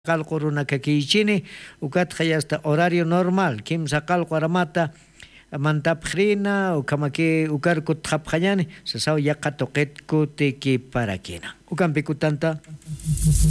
Calcoruna kakichini ukatqa hasta horario normal kimsa calco aramata mantaphrina ukamaki ukarku tqapqañani sasaw yaqa toqetku tiki parakina ukampi kutanta